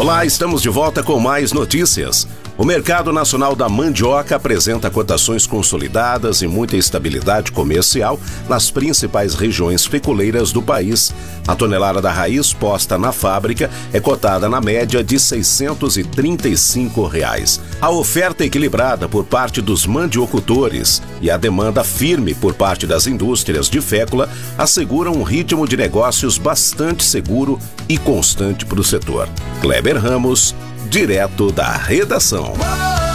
Olá, estamos de volta com mais notícias. O mercado nacional da mandioca apresenta cotações consolidadas e muita estabilidade comercial nas principais regiões feculeiras do país. A tonelada da raiz posta na fábrica é cotada na média de R$ 635. A oferta equilibrada por parte dos mandiocultores e a demanda firme por parte das indústrias de fécula asseguram um ritmo de negócios bastante seguro e constante para o setor. Kleber Ramos, direto da redação.